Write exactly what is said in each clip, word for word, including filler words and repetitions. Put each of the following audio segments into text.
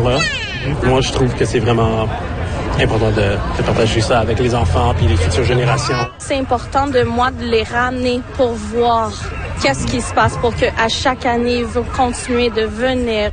valeurs-là. Moi, je trouve que c'est vraiment important de, de partager ça avec les enfants puis les futures générations. C'est important de moi de les ramener pour voir qu'est-ce qui se passe pour qu'à chaque année, ils vont continuer de venir.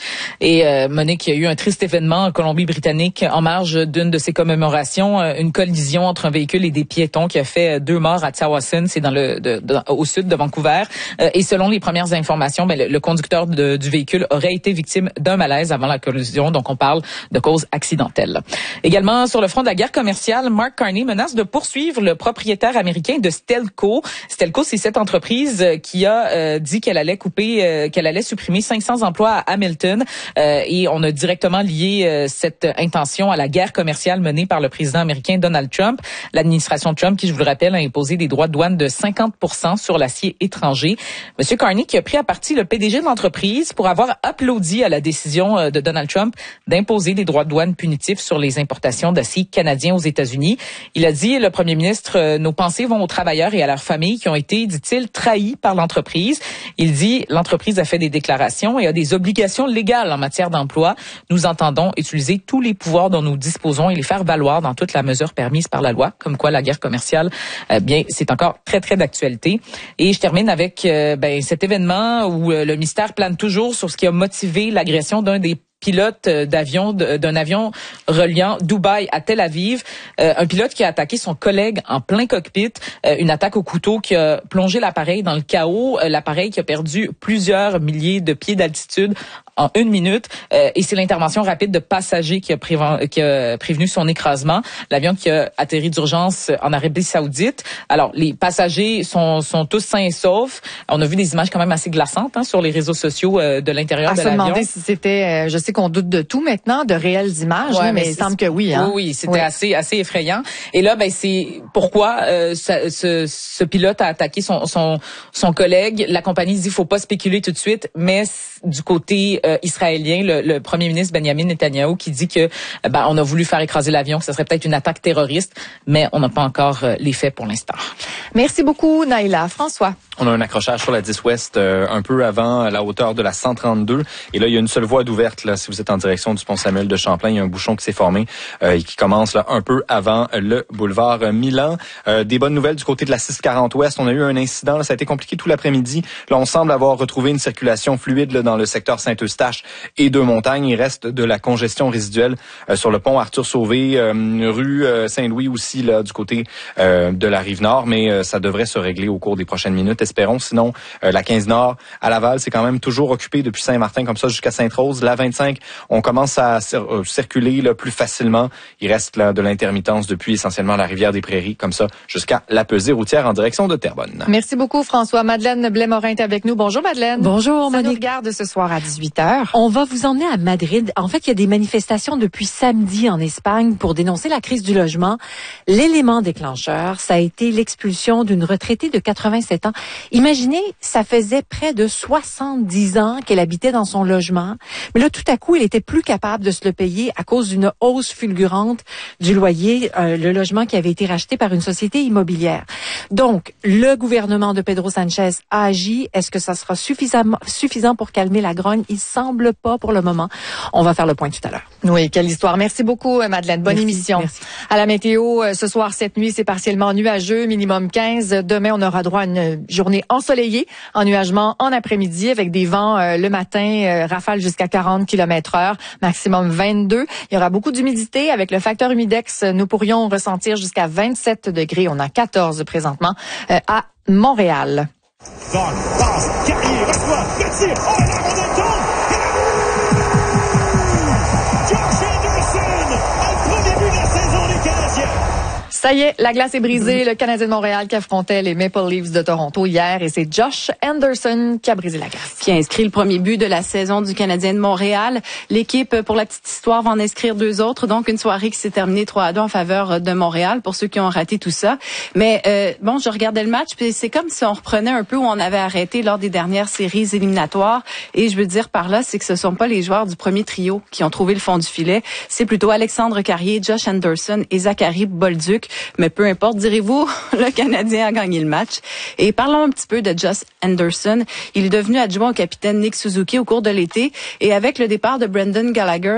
Et euh, Monique, il y a eu un triste événement en Colombie-Britannique en marge d'une de ces commémorations, euh, une collision entre un véhicule et des piétons qui a fait deux morts à Tsawwassen, c'est dans le de, de, au sud de Vancouver. Euh, et selon les premières informations, ben, le, le conducteur de, du véhicule aurait été victime d'un malaise avant la collision, donc on parle de cause accidentelle. Également sur le front de la guerre commerciale, Mark Carney menace de poursuivre le propriétaire américain de Stelco. Stelco, c'est cette entreprise qui a euh, dit qu'elle allait couper, euh, qu'elle allait supprimer cinq cents emplois à Hamilton. Euh, et on a directement lié euh, cette intention à la guerre commerciale menée par le président américain Donald Trump. L'administration Trump, qui, je vous le rappelle, a imposé des droits de douane de cinquante pour cent sur l'acier étranger. Monsieur Carney, qui a pris à partie le P D G de l'entreprise pour avoir applaudi à la décision euh, de Donald Trump d'imposer des droits de douane punitifs sur les importations d'acier canadien aux États-Unis. Il a dit, le premier ministre, euh, nos pensées vont aux travailleurs et à leurs familles qui ont été, dit-il, trahis par l'entreprise. Il dit, l'entreprise a fait des déclarations et a des obligations légales en matière d'emploi. Nous entendons utiliser tous les pouvoirs dont nous disposons et les faire valoir dans toute la mesure permise par la loi. Comme quoi, la guerre commerciale, euh, bien, c'est encore très, très d'actualité. Et je termine avec euh, ben, cet événement où euh, le mystère plane toujours sur ce qui a motivé l'agression d'un des pilote d'avion d'un avion reliant Dubaï à Tel Aviv, euh, un pilote qui a attaqué son collègue en plein cockpit, euh, une attaque au couteau qui a plongé l'appareil dans le chaos, euh, l'appareil qui a perdu plusieurs milliers de pieds d'altitude en une minute, euh, et c'est l'intervention rapide de passagers qui a, préven- qui a prévenu son écrasement. L'avion qui a atterri d'urgence en Arabie Saoudite. Alors, les passagers sont, sont tous sains et saufs. On a vu des images quand même assez glaçantes hein, sur les réseaux sociaux euh, de l'intérieur à de se l'avion. demander si c'était, euh, je sais qu'on doute de tout maintenant, de réelles images, ouais, là, mais, mais il semble que oui. Hein? Oui, oui, c'était oui. assez assez effrayant. Et là, ben c'est pourquoi euh, ce, ce, ce pilote a attaqué son son son collègue. La compagnie dit faut pas spéculer tout de suite, mais du côté euh, israélien, le, le premier ministre Benjamin Netanyahu qui dit que ben on a voulu faire écraser l'avion, que ce serait peut-être une attaque terroriste, mais on n'a pas encore euh, les faits pour l'instant. Merci beaucoup, Naïla. François. On a un accrochage sur la dix Ouest euh, un peu avant la hauteur de la cent trente-deux. Et là, il y a une seule voie d'ouverte. Là, si vous êtes en direction du pont Samuel de Champlain, il y a un bouchon qui s'est formé euh, et qui commence là un peu avant le boulevard Milan. Euh, des bonnes nouvelles du côté de la six quarante Ouest. On a eu un incident. Là, ça a été compliqué tout l'après-midi. Là, on semble avoir retrouvé une circulation fluide là, dans le secteur Saint-Eustache et Deux-Montagnes. Il reste de la congestion résiduelle euh, sur le pont Arthur-Sauvé, euh, rue euh, Saint-Louis aussi là du côté euh, de la Rive-Nord. Mais euh, ça devrait se régler au cours des prochaines minutes. Espérons. Sinon, euh, la quinze Nord à Laval, c'est quand même toujours occupé depuis Saint-Martin comme ça jusqu'à Sainte-Rose. La vingt-cinq, on commence à cir- euh, circuler là, plus facilement. Il reste là, de l'intermittence depuis essentiellement la rivière des Prairies, comme ça, jusqu'à la pesée routière en direction de Terrebonne. Merci beaucoup, François. Madeleine Blais-Morin est avec nous. Bonjour, Madeleine. Bonjour, Ça Monique. nous regarde ce soir à dix-huit heures. On va vous emmener à Madrid. En fait, il y a des manifestations depuis samedi en Espagne pour dénoncer la crise du logement. L'élément déclencheur, ça a été l'expulsion d'une retraitée de quatre-vingt-sept ans. Imaginez, ça faisait près de soixante-dix ans qu'elle habitait dans son logement. Mais là, tout à coup, elle était plus capable de se le payer à cause d'une hausse fulgurante du loyer, euh, le logement qui avait été racheté par une société immobilière. Donc, le gouvernement de Pedro Sanchez a agi. Est-ce que ça sera suffisamment, suffisant pour calmer la grogne? Il semble pas pour le moment. On va faire le point tout à l'heure. Oui, quelle histoire. Merci beaucoup, Madeleine. Bonne Merci, émission. merci. À la météo, ce soir, cette nuit, c'est partiellement nuageux, minimum quinze. Demain, on aura droit à une journée ensoleillée, ennuagement en après-midi avec des vents euh, le matin, euh, rafales jusqu'à quarante kilomètres heure, maximum vingt-deux. Il y aura beaucoup d'humidité. Avec le facteur humidex, nous pourrions ressentir jusqu'à vingt-sept degrés. On a quatorze présentement euh, à Montréal. Vaughan, passe, Carrier, reçoit, le tir, oh, la rondelle tombe, et la Josh Anderson, à le premier but de la saison des Canadiens. Ça y est, la glace est brisée. Le Canadien de Montréal qui affrontait les Maple Leafs de Toronto hier, et c'est Josh Anderson qui a brisé la glace. Qui a inscrit le premier but de la saison du Canadien de Montréal. L'équipe, pour la petite histoire, va en inscrire deux autres. Donc, une soirée qui s'est terminée trois à deux en faveur de Montréal, pour ceux qui ont raté tout ça. Mais euh, bon, je regardais le match, puis c'est comme si on reprenait un peu où on avait arrêté lors des dernières séries éliminatoires. Et je veux dire par là, c'est que ce sont pas les joueurs du premier trio qui ont trouvé le fond du filet. C'est plutôt Alexandre Carrier, Josh Anderson et Zachary Bolduc. Mais peu importe, direz-vous, le Canadien a gagné le match. Et parlons un petit peu de Josh Anderson. Il est devenu adjoint au capitaine Nick Suzuki au cours de l'été. Et avec le départ de Brendan Gallagher,